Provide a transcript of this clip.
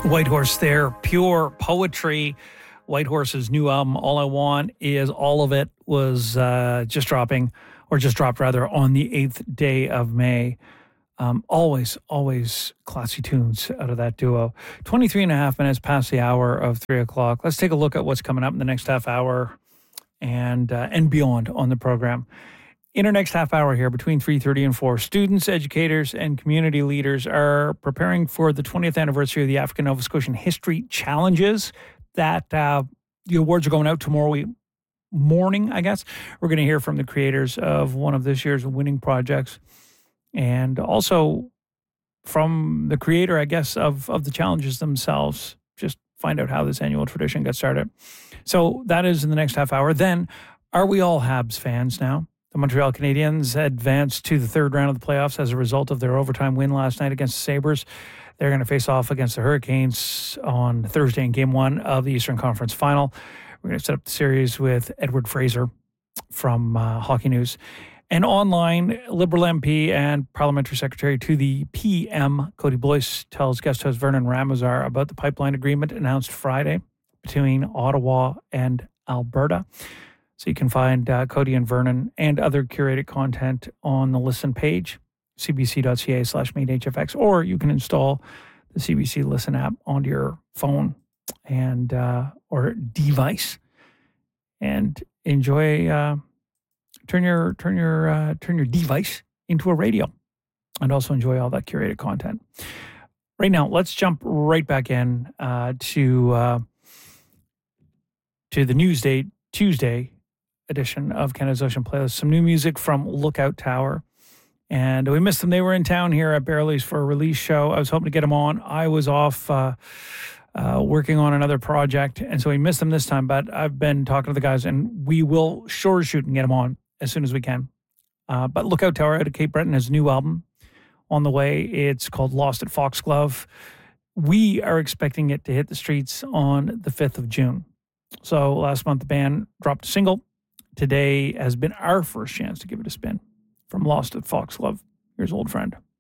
Whitehorse there, pure poetry. Whitehorse's new album, All I Want Is All of It, was just dropped on the 8th day of May. Always classy tunes out of that duo. 23 and a half minutes past the hour of 3 o'clock. Let's take a look at what's coming up in the next half hour and beyond on the program. In our next half hour here, between 3:30 and 4, students, educators, and community leaders are preparing for the 20th anniversary of the African Nova Scotian History Challenges. That the awards are going out tomorrow morning, I guess. We're going to hear from the creators of one of this year's winning projects, and also from the creator, I guess, of the challenges themselves. Just find out how this annual tradition got started. So that is in the next half hour. Then, are we all Habs fans now? The Montreal Canadiens advanced to the third round of the playoffs as a result of their overtime win last night against the Sabres. They're going to face off against the Hurricanes on Thursday in Game 1 of the Eastern Conference Final. We're going to set up the series with Edward Fraser from Hockey News. And online, Liberal MP and Parliamentary Secretary to the PM, Cody Boyce, tells guest host Vernon Ramazar about the pipeline agreement announced Friday between Ottawa and Alberta. So you can find Cody and Vernon and other curated content on the Listen page, cbc.ca/mainhfx, or you can install the CBC Listen app onto your phone and or device and enjoy. Turn your device into a radio, and also enjoy all that curated content. Right now, let's jump right back in to the Newsday Tuesday edition of Canada's Ocean Playlist. Some new music from Lookout Tower. And we missed them. They were in town here at Barrowleys for a release show. I was hoping to get them on. I was off working on another project, and so we missed them this time. But I've been talking to the guys, and we will sure shoot and get them on as soon as we can. But Lookout Tower out of Cape Breton has a new album on the way. It's called Lost at Foxglove. We are expecting it to hit the streets on the 5th of June. So last month, the band dropped a single. Today has been our first chance to give it a spin. From Lost at Foxglove, here's Old Friend.